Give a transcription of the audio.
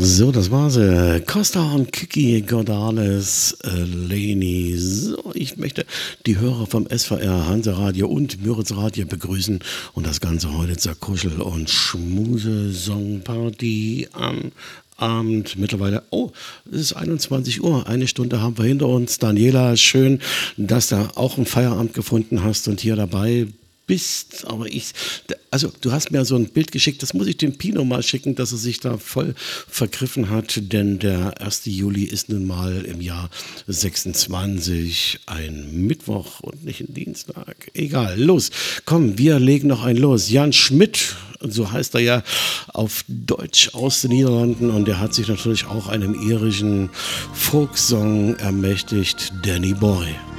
So, das war sie. Costa und Kiki Gordales, Leni. So, ich möchte die Hörer vom SVR, Hanseradio und Müritz Radio begrüßen und das Ganze heute zur Kuschel- und Schmuse-Song-Party am Abend. Mittlerweile, es ist 21 Uhr, eine Stunde haben wir hinter uns. Daniela, schön, dass du auch einen Feierabend gefunden hast und hier dabei bist, aber du hast mir so ein Bild geschickt, das muss ich dem Pino mal schicken, dass er sich da voll vergriffen hat, denn der 1. Juli ist nun mal im Jahr 26 ein Mittwoch und nicht ein Dienstag. Egal, los, komm, wir legen noch einen los. Jan Schmidt, so heißt er ja auf Deutsch aus den Niederlanden und der hat sich natürlich auch einem irischen Folksong ermächtigt, Danny Boy.